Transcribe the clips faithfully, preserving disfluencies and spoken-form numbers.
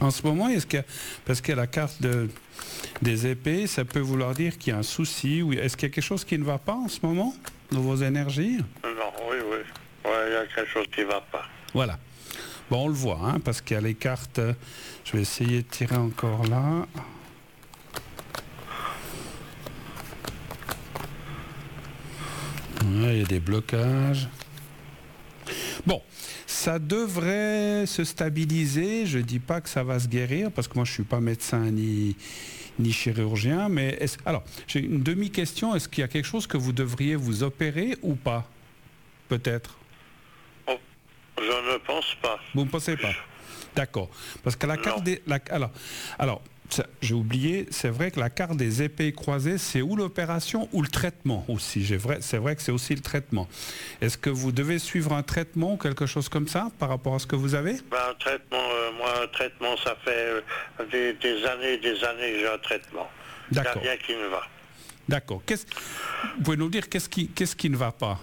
En ce moment, est-ce que, parce que la carte de, des épées, ça peut vouloir dire qu'il y a un souci, ou est-ce qu'il y a quelque chose qui ne va pas en ce moment dans vos énergies? Non, oui, oui. Ouais, il y a quelque chose qui ne va pas. Voilà. Bon, on le voit, hein, parce qu'il y a les cartes. Je vais essayer de tirer encore là. Ouais, il y a des blocages. Bon, ça devrait se stabiliser. Je ne dis pas que ça va se guérir, parce que moi, je ne suis pas médecin ni, ni chirurgien. Mais est-ce, alors, j'ai une demi-question. Est-ce qu'il y a quelque chose que vous devriez vous opérer ou pas? Peut-être. Oh, je ne pense pas. Vous ne pensez pas? D'accord. Parce que la carte Non. des... La, alors, alors ça, j'ai oublié, c'est vrai que la carte des épées croisées, c'est ou l'opération ou le traitement aussi. J'ai vrai, c'est vrai que c'est aussi le traitement. Est-ce que vous devez suivre un traitement ou quelque chose comme ça par rapport à ce que vous avez? Ben, un traitement, euh, moi, un traitement, ça fait euh, des, des années et des années que j'ai un traitement. Il n'y a D'accord. rien qui ne va. D'accord. Qu'est-ce, vous pouvez nous dire qu'est-ce qui, qu'est-ce qui ne va pas?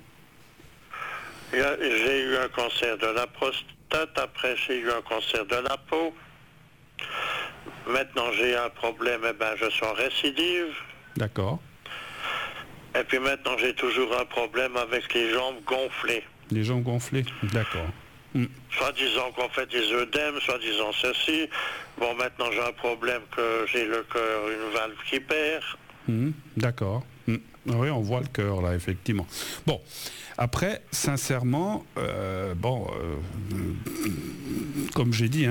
Il y a- J'ai eu un cancer de la prostate, après j'ai eu un cancer de la peau. Maintenant j'ai un problème, eh ben, je suis en récidive. D'accord. Et puis maintenant j'ai toujours un problème avec les jambes gonflées. Les jambes gonflées? D'accord. Hmm. Soit disant qu'on fait des œdèmes, soit disant ceci. Bon, maintenant j'ai un problème que j'ai le cœur, une valve qui perd. Hmm. D'accord. Hmm. Oui, on voit le cœur là, effectivement. Bon, après, sincèrement, euh, bon, euh, comme j'ai dit, hein,